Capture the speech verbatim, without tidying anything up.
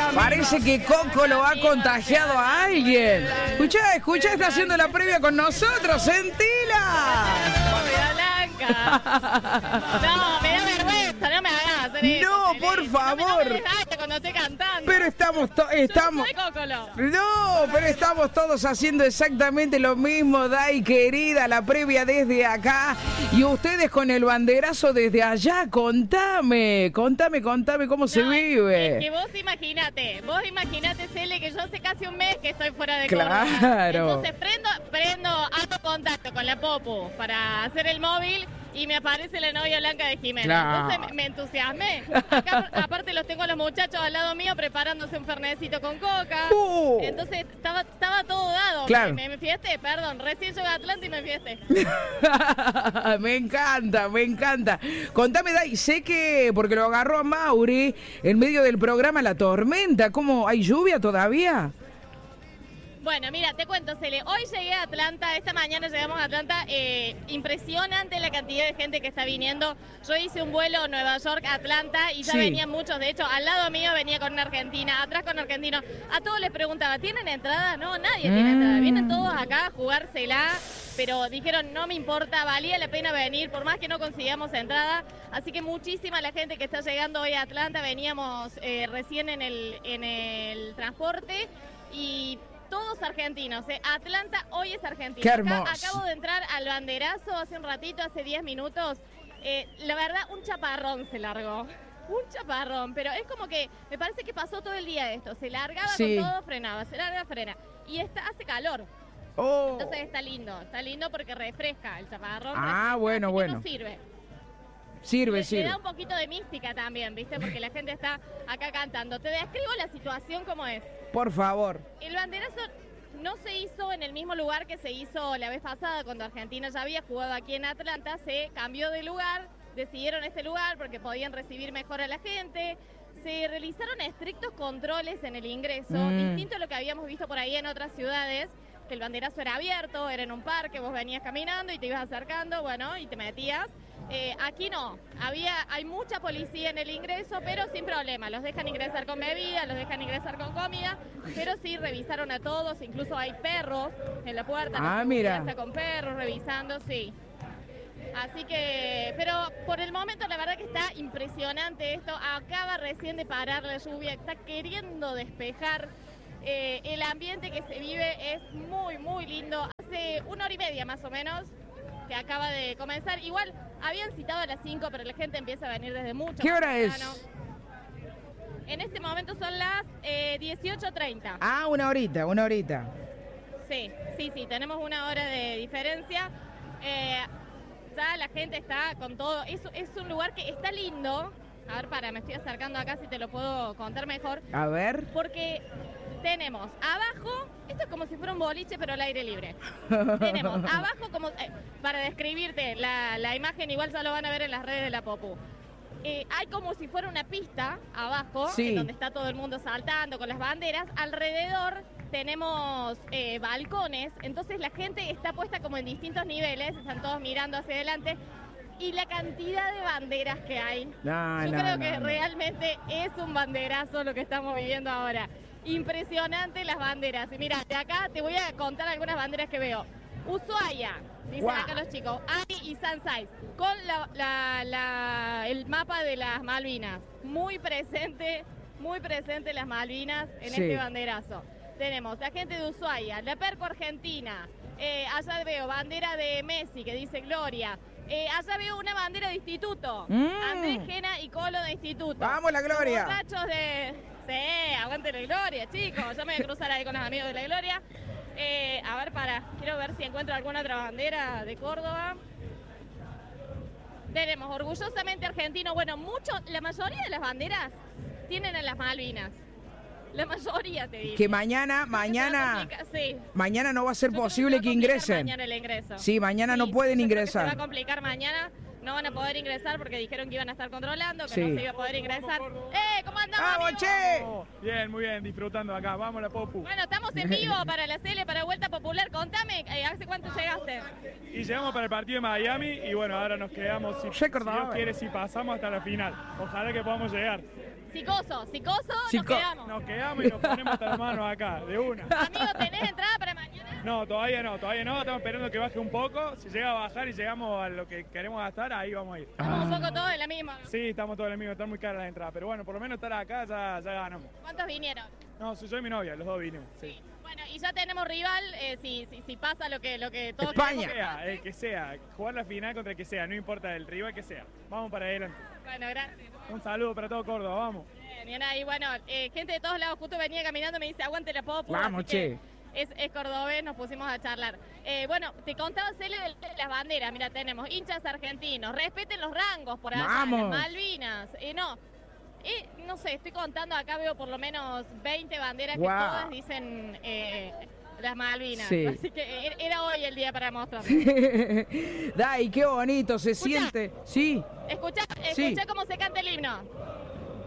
Parece que Coco lo ha contagiado a alguien. Escuchá, escuchá, está haciendo la previa con nosotros. ¡Sentila! No, me da vergüenza, no me hagas hacer eso. No, por favor. No me, no me cuando estoy cantando. Pero estamos to estamos No, pero estamos todos haciendo exactamente lo mismo, Dai querida, la previa desde acá y ustedes con el banderazo desde allá. Contame, contame, contame cómo no, se vive. Es que vos imaginate, vos imaginate, Cele, que yo hace casi un mes que estoy fuera de Claro. Córdoba. Entonces prendo, prendo, hago contacto con la Popu para hacer el móvil y me aparece la novia Blanca de Jimena. Claro. Entonces me entusiasmé. Acá, aparte los tengo a los muchachos al lado mío preparándose un fernecito con coca. Uh. Entonces estaba, estaba todo dado. Claro. Me, me fiesté, perdón. Recién llegué a Atlanta y me fiesté. Me encanta, me encanta. Contame, Dai, sé que, porque lo agarró a Mauri en medio del programa La Tormenta. ¿Cómo? ¿Hay lluvia todavía? Bueno, mira, te cuento, Cele. Hoy llegué a Atlanta, esta mañana llegamos a Atlanta. Eh, impresionante la cantidad de gente que está viniendo. Yo hice un vuelo Nueva York-Atlanta y ya sí. venían muchos. De hecho, al lado mío venía con una argentina, atrás con argentino. A todos les preguntaba, ¿tienen entrada? No, nadie mm. tiene entrada. Vienen todos acá a jugársela, pero dijeron, no me importa, valía la pena venir, por más que no consigamos entrada. Así que muchísima la gente que está llegando hoy a Atlanta. Veníamos eh, recién en el, en el transporte y... todos argentinos, ¿eh? Atlanta hoy es Argentina. Qué hermoso. Acá, acabo de entrar al banderazo hace un ratito, hace diez minutos. Eh, la verdad, un chaparrón se largó. Un chaparrón, pero es como que me parece que pasó todo el día esto. Se largaba sí. con todo, frenaba, se larga, frena. Y está, hace calor. Oh. Entonces está lindo, está lindo porque refresca el chaparrón. Ah, refresca, bueno, bueno. Sirve. Sirve, le, sirve. Le da un poquito de mística también, ¿viste? Porque la gente está acá cantando. Te describo la situación como es. Por favor. El banderazo no se hizo en el mismo lugar que se hizo la vez pasada cuando Argentina ya había jugado aquí en Atlanta. Se cambió de lugar, decidieron este lugar porque podían recibir mejor a la gente. Se realizaron estrictos controles en el ingreso, mm. distinto a lo que habíamos visto por ahí en otras ciudades, que el banderazo era abierto, era en un parque, vos venías caminando y te ibas acercando, bueno, y te metías. Eh, aquí no, había, hay mucha policía en el ingreso, pero sin problema, los dejan ingresar con bebida, los dejan ingresar con comida, pero sí revisaron a todos, incluso hay perros en la puerta, ah, no mira. Está con perros revisando, sí. Así que, pero por el momento la verdad que está impresionante esto, acaba recién de parar la lluvia, está queriendo despejar. Eh, el ambiente que se vive es muy, muy lindo. Hace una hora y media más o menos que acaba de comenzar. Igual habían citado a las cinco, pero la gente empieza a venir desde mucho. ¿Qué hora es? En este momento son las eh, dieciocho treinta. Ah, una horita, una horita. Sí, sí, sí, tenemos una hora de diferencia. Eh, ya la gente está con todo. Es, es un lugar que está lindo. A ver, para, me estoy acercando acá si te lo puedo contar mejor. A ver. Porque tenemos abajo, esto es como si fuera un boliche pero al aire libre. Tenemos abajo como, eh, para describirte la, la imagen, igual ya lo van a ver en las redes de la Popu. Eh, hay como si fuera una pista abajo, sí. en donde está todo el mundo saltando con las banderas. Alrededor tenemos eh, balcones, entonces la gente está puesta como en distintos niveles, están todos mirando hacia adelante. Y la cantidad de banderas que hay, no, yo no, creo no, que no. realmente es un banderazo lo que estamos viviendo ahora. Impresionante las banderas. Y mira, de acá te voy a contar algunas banderas que veo. Ushuaia, dicen wow. acá los chicos, Ani y Sansais, con la, la, la, el mapa de las Malvinas. Muy presente, muy presente las Malvinas en sí. este banderazo. Tenemos la gente de Ushuaia, la Perco Argentina, eh, allá veo bandera de Messi que dice Gloria. Eh, allá veo una bandera de instituto. Mm. Andrés Gena y Colo de instituto. ¡Vamos, la Gloria! Los borrachos de... Sí, aguante la Gloria, chicos. Yo me voy a cruzar ahí con los amigos de la Gloria. Eh, a ver, para. Quiero ver si encuentro alguna otra bandera de Córdoba. Tenemos orgullosamente argentino. Bueno, mucho, la mayoría de las banderas tienen en las Malvinas. La mayoría, te digo. Que mañana, mañana, sí. mañana no va a ser yo posible que, que ingresen. Mañana el ingreso. Sí, mañana sí, no pueden ingresar. Se va a complicar mañana. No van a poder ingresar porque dijeron que iban a estar controlando, que sí. no se iba a poder ingresar. ¡Eh! ¿Cómo andamos, ¡Vamos, amigos? che! Bien, muy bien, disfrutando acá. Vamos la Popu. Bueno, estamos en vivo para la Cele, para Vuelta Popular. Contame, eh, ¿hace cuánto llegaste? Y llegamos para el partido de Miami y bueno, ahora nos quedamos, si, si Dios quiere, si pasamos hasta la final. Ojalá que podamos llegar. Psicoso, psicoso, Psico- nos quedamos. Nos quedamos y nos ponemos hasta las manos acá, de una. Amigo, ¿tenés entrada para mañana? No, todavía no, todavía no. Estamos esperando que baje un poco. Si llega a bajar y llegamos a lo que queremos gastar, ahí vamos a ir. Estamos un poco todos en la misma. Sí, estamos todos en el mismo, están muy caras las entradas. Pero bueno, por lo menos estar acá ya, ya ganamos. ¿Cuántos vinieron? No, soy yo y mi novia, los dos vinimos. Sí. Bueno, y ya tenemos rival, eh, si, si, si pasa lo que, lo que todos España. Que sea, el que sea, jugar la final contra el que sea, no importa el rival que sea. Vamos para adelante. Bueno, gracias. Un saludo para todo Córdoba, vamos. Bien, bien ahí, bueno, eh, gente de todos lados, justo venía caminando, me dice, aguante la popu. Vamos, así que che. Es, es cordobés, nos pusimos a charlar. Eh, bueno, te contaba, Cele, de las banderas. Mira, tenemos hinchas argentinos. Respeten los rangos por allá. Vamos. Las Malvinas. Eh, no, eh, no sé, estoy contando, acá veo por lo menos veinte banderas Wow. que todas dicen eh, las Malvinas. Sí. Así que er- era hoy el día para mostrar. Dai, qué bonito se siente. Sí. Escucha, Sí. escucha cómo se canta el himno.